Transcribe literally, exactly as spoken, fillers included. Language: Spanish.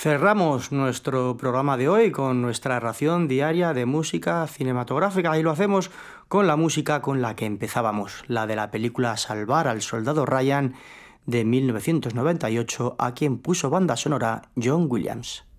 Cerramos nuestro programa de hoy con nuestra ración diaria de música cinematográfica y lo hacemos con la música con la que empezábamos, la de la película Salvar al Soldado Ryan de mil novecientos noventa y ocho, a quien puso banda sonora John Williams.